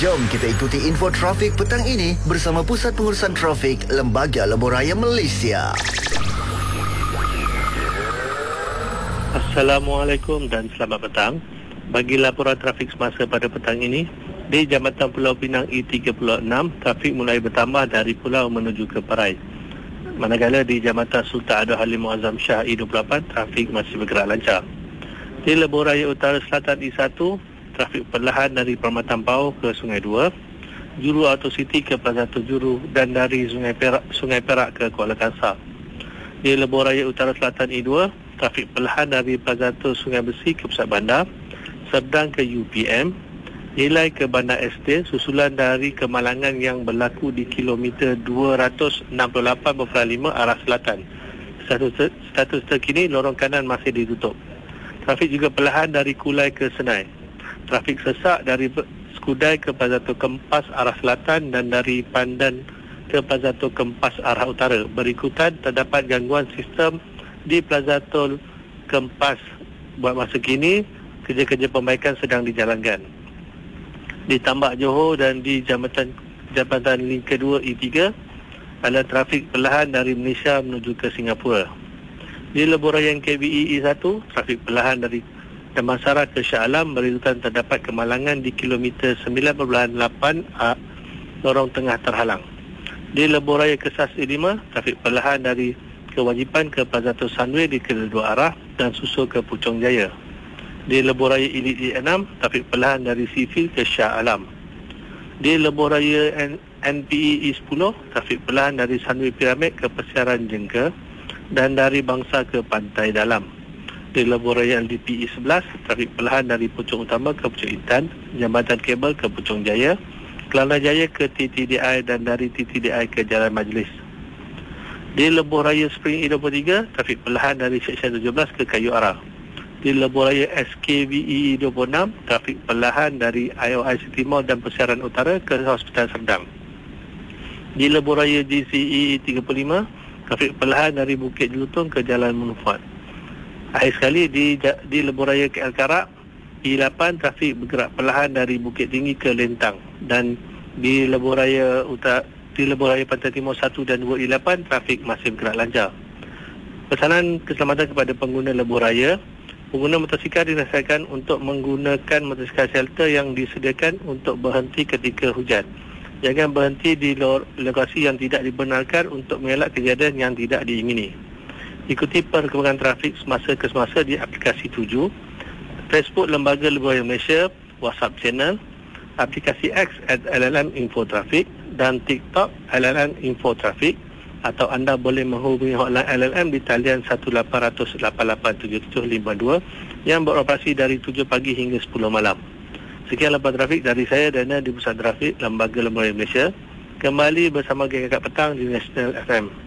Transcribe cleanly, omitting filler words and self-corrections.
Jom kita ikuti info trafik petang ini bersama Pusat Pengurusan Trafik Lembaga Lebuh Raya Malaysia. Assalamualaikum dan selamat petang. Bagi laporan trafik semasa pada petang ini, di Jambatan Pulau Pinang E36, trafik mulai bertambah dari pulau menuju ke Parai. Manakala di Jambatan Sultan Abdul Halim Muazzam Shah E28, trafik masih bergerak lancar. Di Lebuh Raya Utara Selatan E1, trafik perlahan dari Permatan Pau ke Sungai Dua, Juru Auto City ke Plaza Tujuru dan dari Sungai Perak ke Kuala Kangsar. Di Lebuh Raya Utara Selatan E2, trafik perlahan dari Plaza Sungai Besi ke Pusat Bandar, Serdang ke UPM, Nilai ke Bandar ST, susulan dari kemalangan yang berlaku di kilometer 268.5 arah selatan. Status terkini, lorong kanan masih ditutup. Trafik juga perlahan dari Kulai ke Senai. Trafik sesak dari Skudai ke Plaza Tol Kempas arah selatan dan dari Pandan ke Plaza Tol Kempas arah utara. Berikutan terdapat gangguan sistem di Plaza Tol Kempas. Buat masa kini, kerja-kerja perbaikan sedang dijalankan. Di Tambak Johor dan di Jambatan Link kedua E3, ada trafik perlahan dari Malaysia menuju ke Singapura. Di Lebuh Raya KBE E1, trafik perlahan dari Damansara ke Shah Alam, berikutan terdapat kemalangan di kilometer 9.8 lorong tengah terhalang. Di Lebuh Raya Kesas E5, trafik perlahan dari Kewajipan ke Plaza Tol Sunway di kedua arah dan susul ke Puchong Jaya. Di Lebuh Raya Elite E6, trafik perlahan dari Seafield ke Shah Alam. Di Lebuh Raya NPE E10, trafik perlahan dari Sunway Pyramid ke Persiaran Jengka dan dari Bangsa ke Pantai Dalam. Di Lebuh Raya LDP E11, trafik perlahan dari Puchong Utama ke Puchong Intan, Jambatan Kabel ke Puchong Jaya, Kelana Jaya ke TTDI dan dari TTDI ke Jalan Majlis. Di Lebuh Raya Spring E23, trafik perlahan dari Seksyen 17 ke Kayu Arah. Di Lebuh Raya SKVE 26, trafik perlahan dari IOI City Mall dan Persiaran Utara ke Hospital Serdang. Di Lebuh Raya GCE 35, trafik perlahan dari Bukit Jelutong ke Jalan Munufat. Akhir sekali di Lebuh Raya KL Karak E8, trafik bergerak perlahan dari Bukit Tinggi ke Lentang. Dan di Lebuh Raya Pantai Timur 1 dan 2 E8, trafik masih bergerak lancar. Pesanan keselamatan kepada pengguna Lebuh Raya: pengguna motosikal dinasihatkan untuk menggunakan motosikal shelter yang disediakan untuk berhenti ketika hujan. Jangan berhenti di lokasi yang tidak dibenarkan untuk mengelak kejadian yang tidak diingini. Ikuti perkembangan trafik semasa ke semasa di aplikasi 7, Facebook Lembaga Lebuh Raya Malaysia, WhatsApp channel, aplikasi X @LLM Info Trafik dan TikTok LLM Info Trafik. Atau anda boleh menghubungi hotline LLM di talian 1-800-887752 yang beroperasi dari 7 pagi hingga 10 malam. Sekian laporan trafik dari saya, Dana, di Pusat Trafik Lembaga Lebuh Raya Malaysia. Kembali bersama Geng Kakak Petang di National FM.